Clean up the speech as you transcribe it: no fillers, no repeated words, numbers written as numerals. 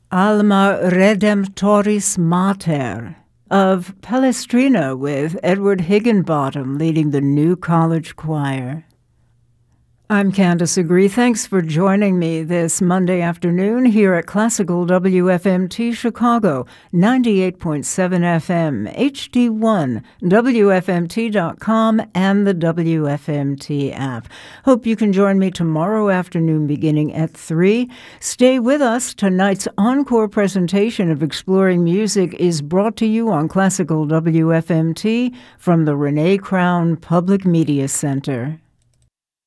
Alma Redemptoris Mater of Palestrina with Edward Higginbottom leading the New College Choir. I'm Candace Agree. Thanks for joining me this Monday afternoon here at Classical WFMT Chicago, 98.7 FM, HD1, WFMT.com, and the WFMT app. Hope you can join me tomorrow afternoon beginning at 3. Stay with us. Tonight's encore presentation of Exploring Music is brought to you on Classical WFMT from the Renee Crown Public Media Center.